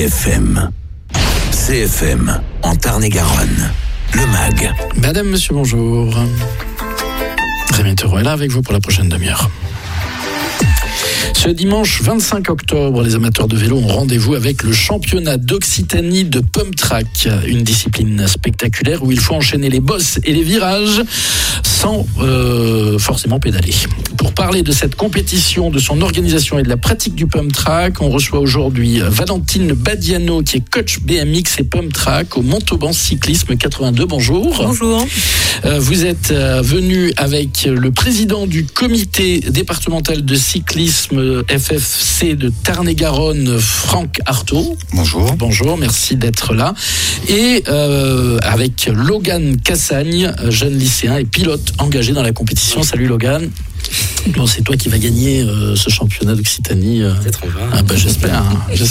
CFM. CFM, en Tarn-et-Garonne. Le MAG. Madame, monsieur, bonjour. Rémi Taureau est là avec vous pour la prochaine demi-heure. Ce dimanche 25 octobre, les amateurs de vélo ont rendez-vous avec le championnat d'Occitanie de pump track, une discipline spectaculaire où il faut enchaîner les bosses et les virages sans forcément pédaler. Pour parler de cette compétition, de son organisation et de la pratique du pump track, on reçoit aujourd'hui Valentine Badiano qui est coach BMX et pump track au Montauban Cyclisme 82. Bonjour. Bonjour. Vous êtes venu avec le président du comité départemental de cyclisme FFC de Tarn-et-Garonne, Franck Artaud. Bonjour. Bonjour, merci d'être là. Et avec Logan Cassagne, jeune lycéen et pilote engagé dans la compétition. Salut Logan. Bon, c'est toi qui vas gagner ce championnat d'Occitanie. Peut-être on va. Ah bah, j'espère.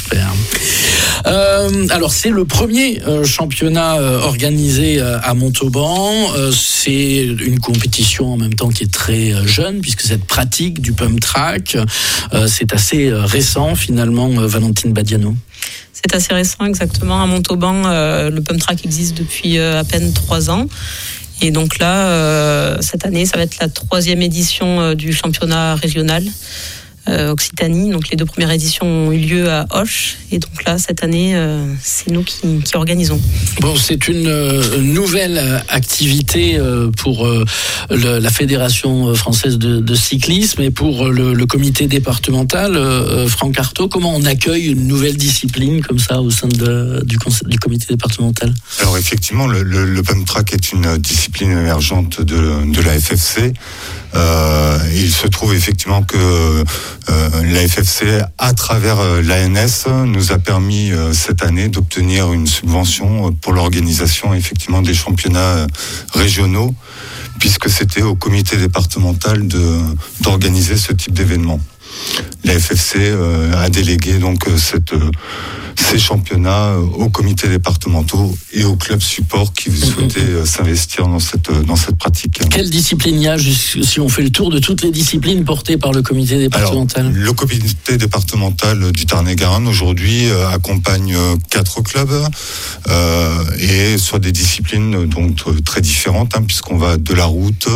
Alors c'est le premier championnat organisé à Montauban. C'est une compétition en même temps qui est très jeune puisque cette pratique du pump track, c'est assez récent finalement, Valentine Badiano. C'est assez récent exactement. À Montauban, le pump track existe depuis à peine 3 ans. Et donc là, cette année, ça va être la 3e édition du championnat régional Occitanie. Donc les 2 premières éditions ont eu lieu à Auch. Et donc là, cette année, c'est nous qui organisons. Bon, c'est une nouvelle activité pour la Fédération française de cyclisme et pour le comité départemental. Franck Artaud, comment on accueille une nouvelle discipline comme ça au sein du comité départemental ? Alors effectivement, le pump track est une discipline émergente de la FFC. Il se trouve effectivement que la FFC, à travers l'ANS, nous a permis cette année d'obtenir une subvention pour l'organisation effectivement des championnats régionaux, puisque c'était au comité départemental d'organiser ce type d'événement. La FFC a délégué donc ces championnats aux comités départementaux et aux clubs supports qui souhaitaient s'investir dans cette pratique. Quelle discipline il y a, si on fait le tour de toutes les disciplines portées par le comité départemental ? Alors, le comité départemental du Tarn-et-Garonne aujourd'hui accompagne 4 clubs et sur des disciplines donc très différentes, puisqu'on va de la route,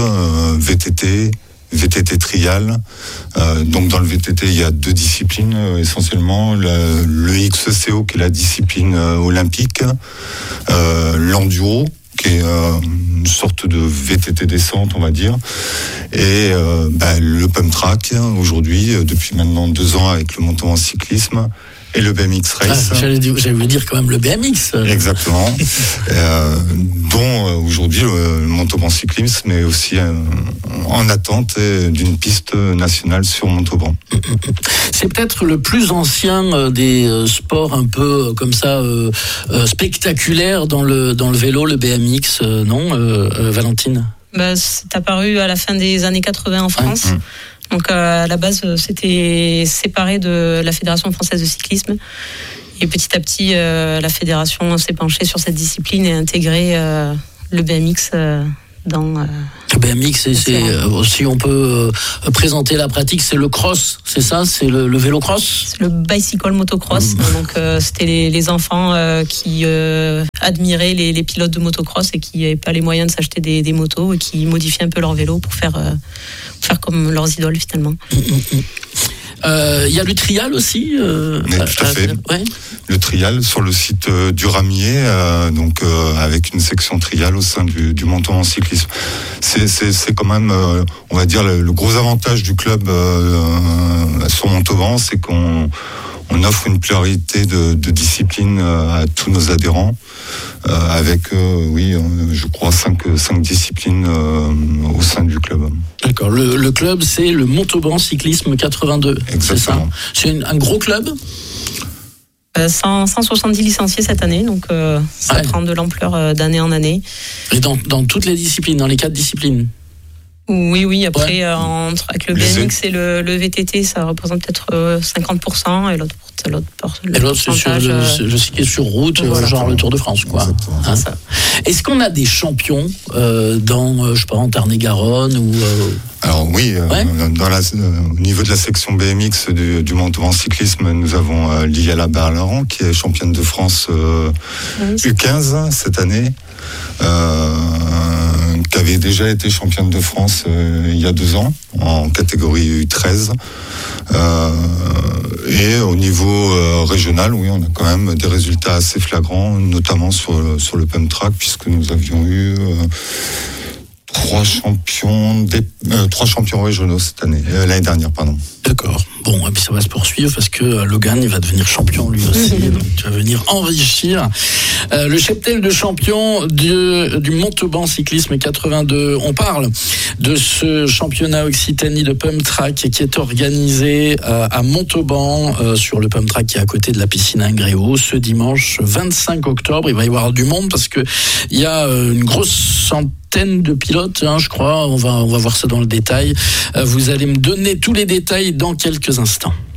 VTT trial. Donc dans le VTT, il y a 2 disciplines essentiellement, le XCO qui est la discipline olympique, l'enduro qui est une sorte de VTT descente, on va dire, et le pump track aujourd'hui depuis maintenant 2 ans avec le Montauban Cyclisme. Et le BMX Race. J'allais vous dire quand même le BMX. Exactement. Dont aujourd'hui le Montauban Cyclisme est aussi en attente d'une piste nationale sur Montauban. C'est peut-être le plus ancien des sports un peu comme ça spectaculaires dans le vélo, le BMX, non, Valentine ? C'est apparu à la fin des années 80 en France. Donc à la base, c'était séparé de la Fédération française de cyclisme. Et petit à petit, la fédération s'est penchée sur cette discipline et a intégré le BMX dans... Le BMX, si on peut présenter la pratique, c'est le cross, c'est ça ? C'est le vélo cross ? C'est le bicycle motocross. Donc c'était les enfants qui admiraient les pilotes de motocross et qui n'avaient pas les moyens de s'acheter des motos et qui modifiaient un peu leur vélo pour faire comme leurs idoles finalement. Il y a le trial aussi. Mais tout à fait. Ouais. Le trial sur le site du Ramier, avec une section trial au sein du Montauban Cyclisme. C'est quand même, on va dire, le gros avantage du club sur Montauban, c'est qu'on offre une pluralité de disciplines à tous nos adhérents, avec, je crois, 5 disciplines au sein du club. D'accord. Le club, c'est le Montauban Cyclisme 82. Exactement. C'est ça ? C'est un gros club ? 170 licenciés cette année, donc ça prend de l'ampleur d'année en année. Et dans toutes les disciplines, dans les 4 disciplines ? Oui. Après, avec le BMX et le VTT, ça représente peut-être 50%, et l'autre c'est ce qui est sur route, genre le Tour de France, quoi. Hein, ça. Est-ce qu'on a des champions en Tarn-et-Garonne ou Alors oui, au niveau de la section BMX du Montauban cyclisme, nous avons Liliana Berlaran qui est championne de France U15 cette année. Qui avait déjà été championne de France il y a 2 ans en catégorie U13. Et au niveau régional, oui, on a quand même des résultats assez flagrants, notamment sur le pump track, puisque nous avions eu 3 champions régionaux cette année, l'année dernière, pardon. D'accord. Bon, et puis ça va se poursuivre parce que Logan, il va devenir champion lui aussi. Donc tu vas venir enrichir le cheptel de champion du Montauban cyclisme 82. On parle de ce championnat Occitanie de pump track qui est organisé à Montauban sur le pump track qui est à côté de la piscine Ingréau ce dimanche 25 octobre. Il va y avoir du monde parce que il y a une grosse centaine de pilotes, je crois. On va voir ça dans le détail. Vous allez me donner tous les détails dans quelques instants.